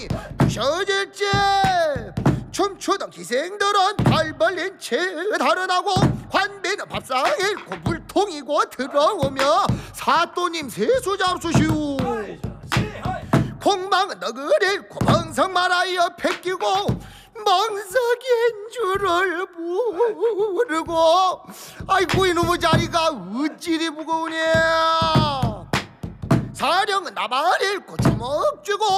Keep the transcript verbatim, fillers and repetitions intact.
부셔질지. 춤추던 기생들은 발 벌린 채 달아나고 관배는 밥상 잃고 물통이고 들어오며 사또님 세수 잡수시오. 공망은 너글 잃고 멍석 말하여 패끼고 멍석인 줄을 모르고 아이고 이놈의 자리가 어찌리 무거우냐. 사령은 나발 잃고 주먹 쥐고